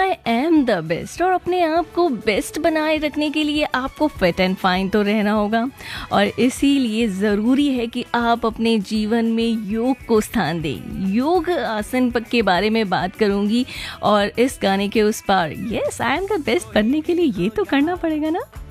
I am the best. और अपने आप को बेस्ट बनाए रखने के लिए आपको फिट एंड फाइन तो रहना होगा, और इसीलिए ज़रूरी है कि आप अपने जीवन में योग को स्थान दें। योग आसन के बारे में बात करूंगी, और इस गाने के उस पार, yes I am the best बनने के लिए ये तो करना पड़ेगा ना।